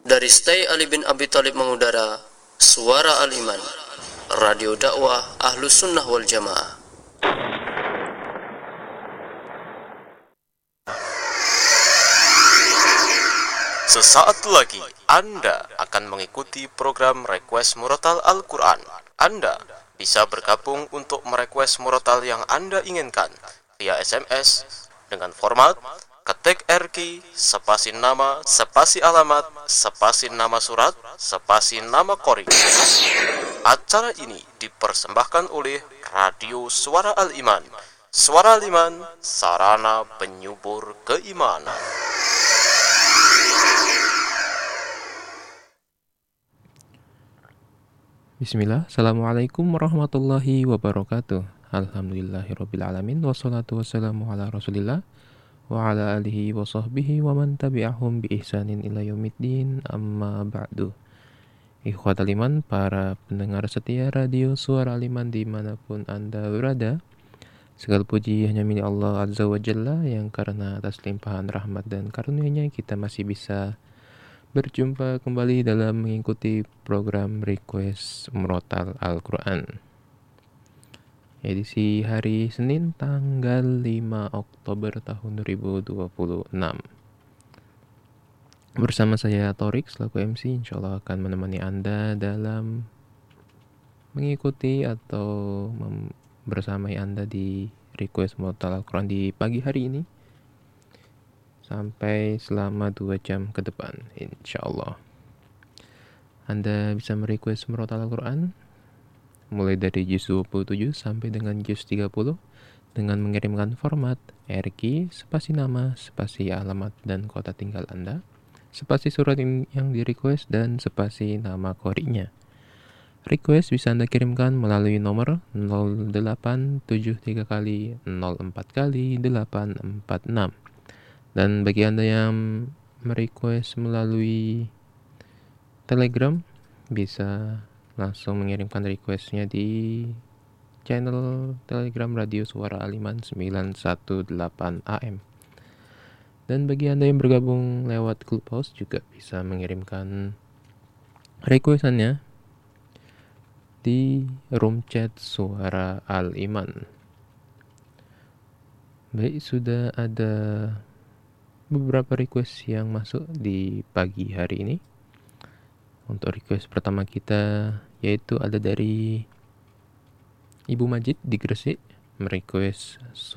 Dari Stay Ali bin Abi Thalib mengudara Suara Al-Iman, Radio dakwah Ahlus Sunnah wal Jamaah. Sesaat lagi Anda akan mengikuti program Request Murotal Al-Quran. Anda bisa bergabung untuk merequest murotal yang Anda inginkan via SMS dengan format ketik RQ, spasi nama, spasi alamat, spasi nama surat, spasi nama qori. Acara ini dipersembahkan oleh Radio Suara Al-Iman. Suara Al-Iman, sarana penyubur keimanan. Bismillah, Assalamualaikum warahmatullahi wabarakatuh. Alhamdulillahirrabbilalamin. Wassalatu wassalamu ala rasulillah wa ala alihi wa sahbihi wa man tabi'ahum bi ihsanin ila yaumiddin, amma ba'du. Ikhwatal iman, para pendengar setia Radio Suara Al-Iman dimanapun Anda berada, segala puji hanya milik Allah Azza wa Jalla, yang karena atas limpahan rahmat dan karunia-Nya kita masih bisa berjumpa kembali dalam mengikuti program Request Murotal Al-Quran. Edisi hari Senin tanggal 5 Oktober tahun 2026. Bersama saya Torik selaku MC, insyaallah akan menemani Anda dalam mengikuti atau bersamai Anda di Request Murotal Al-Quran di pagi hari ini sampai selama 2 jam ke depan, insyaallah. Anda bisa merequest murotal Al-Quran mulai dari juz 27 sampai dengan juz 30 dengan mengirimkan format RQ, spasi nama, spasi alamat dan kota tinggal Anda, spasi surat yang direquest, dan spasi nama qori'nya. Request bisa Anda kirimkan melalui nomor 0873 kali 04 kali 846. Dan bagi Anda yang merequest melalui Telegram, bisa langsung mengirimkan requestnya di channel Telegram Radio Suara Al-Iman 918 AM. Dan bagi Anda yang bergabung lewat Clubhouse juga bisa mengirimkan requestannya di room chat Suara Al-Iman. Baik, sudah ada beberapa request yang masuk di pagi hari ini. Untuk request pertama kita yaitu ada dari Ibu Majid di Gresik, merequest